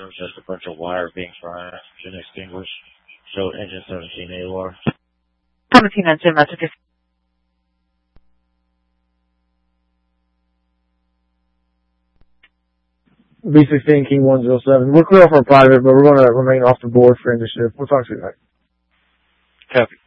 There was just a bunch of wire being thrown at and extinguished. Showed engine 17 AOR. 17 engine messages. B16 King 107. We're clear off our private, but we're going to remain off the board for initiative. We'll talk to you tonight. Copy.